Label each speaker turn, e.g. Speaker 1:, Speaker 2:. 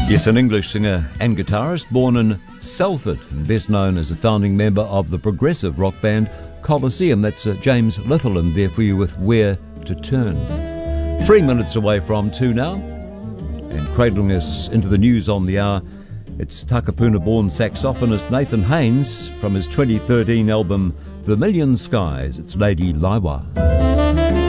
Speaker 1: Yes, an English singer and guitarist born in Salford and best known as a founding member of the progressive rock band Colosseum. That's James Litherland there for you with Where to Turn. 3 minutes away from 2 now, and cradling us into the news on the hour, it's Takapuna-born saxophonist Nathan Haynes from his 2013 album Vermilion Skies. It's Lady Laiwa.